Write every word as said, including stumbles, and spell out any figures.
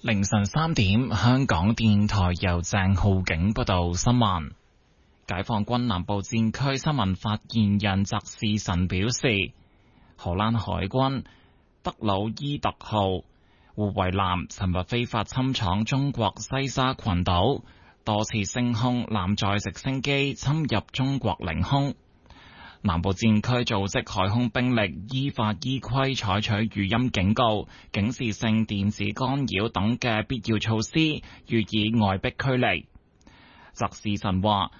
凌晨三點，香港電台由鄭浩景報道新聞。解放軍南部戰區新聞發言人翟士晨表示，荷蘭海軍德魯伊特號護衛艦尋日非法侵闖中國西沙群島，多次升空艦載直升機侵入中國領空。南部戰區組織海空兵力依法依規採取語音警告、警示性電子干擾等嘅必要措施，予以外逼驅離。翟士晨話：